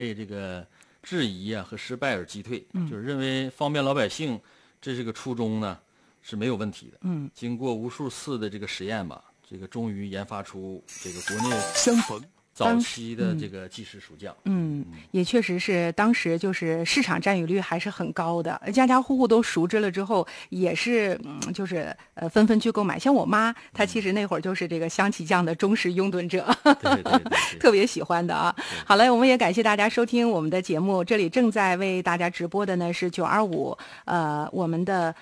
被这个质疑啊和失败而击退，就是认为方便老百姓，这是个初衷呢是没有问题的。经过无数次的这个实验吧，这个终于研发出这个国内相逢早期的这个即食熟酱。 也确实是当时就是市场占有率还是很高的，家家户户都熟知了之后，也是就是纷纷去购买。像我妈，她其实那会儿就是这个香琪酱的忠实拥趸者， 对， 特别喜欢的啊。好了，我们也感谢大家收听我们的节目，这里正在为大家直播的呢是925，我们的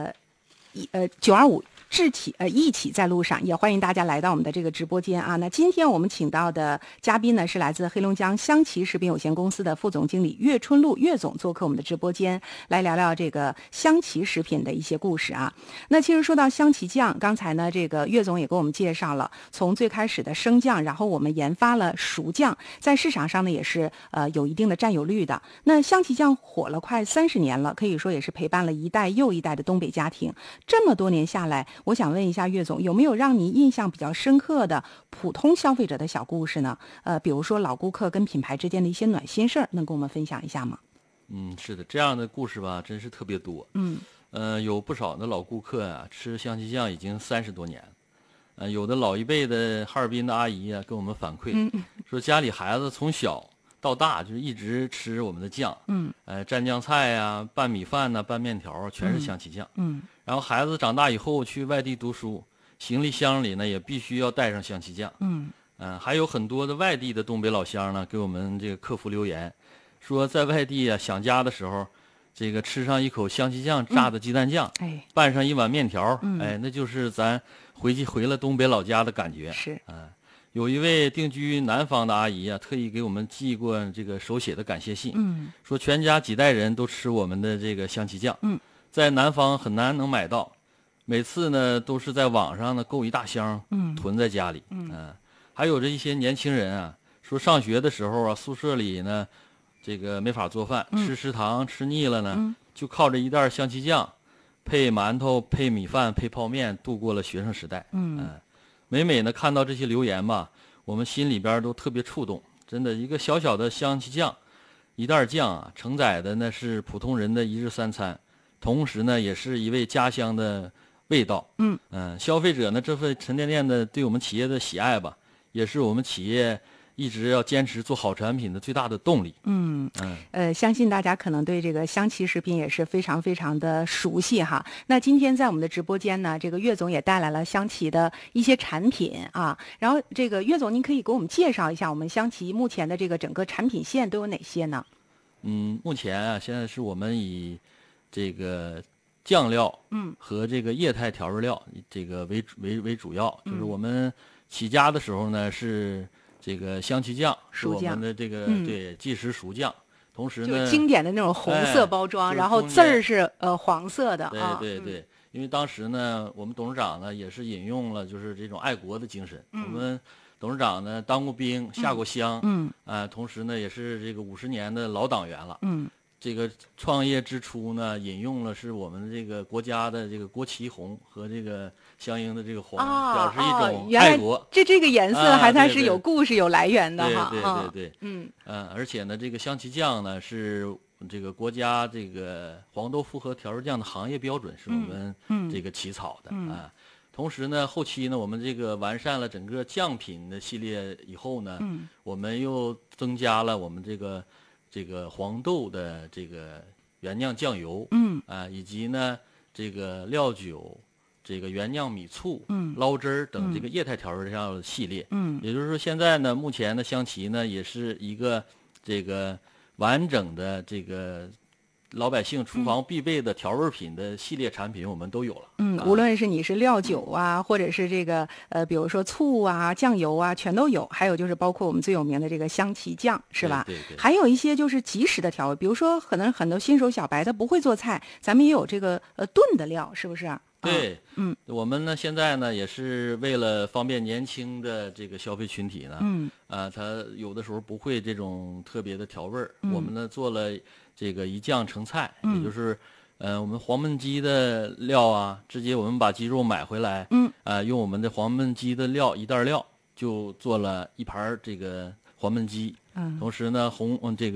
925。一起在路上，也欢迎大家来到我们的这个直播间啊。那今天我们请到的嘉宾呢是来自黑龙江香琪食品有限公司的副总经理岳春露岳总做客我们的直播间，来聊聊这个香琪食品的一些故事啊。那其实说到香琪酱，刚才呢这个岳总也给我们介绍了，从最开始的生酱，然后我们研发了熟酱，在市场上呢也是有一定的占有率的。那香琪酱火了快30年了，可以说也是陪伴了一代又一代的东北家庭。这么多年下来，我想问一下岳总，有没有让您印象比较深刻的普通消费者的小故事呢？比如说老顾客跟品牌之间的一些暖心事儿，能跟我们分享一下吗？ 是的，这样的故事吧，真是特别多。有不少的老顾客啊，吃香琪酱已经30多年了。有的老一辈的哈尔滨的阿姨啊，跟我们反馈，说家里孩子从小到大就是一直吃我们的酱，蘸酱菜呀、拌米饭呐、拌面条，全是香琪酱。然后孩子长大以后去外地读书，行李箱里呢也必须要带上香琪酱。还有很多的外地的东北老乡呢，给我们这个客服留言，说在外地啊想家的时候，这个吃上一口香琪酱炸的鸡蛋酱，拌上一碗面条，那就是咱回了东北老家的感觉。 是， 有一位定居南方的阿姨啊，特意给我们寄过这个手写的感谢信，说全家几代人都吃我们的这个香琪酱，在南方很难能买到，每次呢都是在网上呢购一大箱，囤在家里。还有这一些年轻人啊，说上学的时候啊，宿舍里呢，这个没法做饭，吃食堂吃腻了呢，就靠着一袋香琪酱，配馒头、配米饭、配泡面，度过了学生时代。每呢看到这些留言吧，我们心里边都特别触动。真的，一个小小的香琪酱，一袋酱啊，承载的呢是普通人的一日三餐，同时呢也是一味家乡的味道。消费者呢这份沉甸甸的对我们企业的喜爱吧，也是我们企业一直要坚持做好产品的最大的动力。 相信大家可能对这个香琪食品也是非常非常的熟悉哈。那今天在我们的直播间呢，这个岳总也带来了香琪的一些产品啊。然后这个岳总，您可以给我们介绍一下我们香琪目前的这个整个产品线都有哪些呢？ 目前啊，现在是我们以这个酱料，和这个液态调味料这个为主要，就是我们起家的时候呢是这个香琪酱，是我们的这个对即食熟酱，同时呢就经典的那种红色包装，然后字儿是黄色的。 对，因为当时呢，我们董事长呢也是引用了就是这种爱国的精神。我们董事长呢当过兵，下过乡，同时呢也是这个50年的老党员了。这个创业之初呢，引用了是我们这个国家的这个国旗红和这个相应的这个黄，表示一种爱国。 这个颜色还它是有故事、有来源的哈。对，而且呢，这个香琪酱呢是这个国家这个黄豆复合调味酱的行业标准，是我们这个起草的啊。同时呢，后期呢，我们这个完善了整个酱品的系列以后呢，我们又增加了我们这个黄豆的这个原酿酱油，以及呢这个料酒、这个原酿米醋、捞汁儿等这个液态调味料的系列。也就是说，现在呢，目前的香琪呢也是一个这个完整的这个老百姓厨房必备的调味品的系列产品，我们都有了。 无论是你是料酒啊，或者是这个比如说醋啊、酱油啊，全都有。还有就是包括我们最有名的这个香琪酱，是吧？ 对。 还有一些就是即食的调味，比如说可能很多新手小白他不会做菜，咱们也有这个炖的料，是不是？ 对，我们呢现在呢也是为了方便年轻的这个消费群体呢，他有的时候不会这种特别的调味儿，我们呢做了这个一酱成菜，也就是我们黄焖鸡的料啊，直接我们把鸡肉买回来，用我们的黄焖鸡的料一袋料就做了一盘这个黄焖鸡。同时呢，这个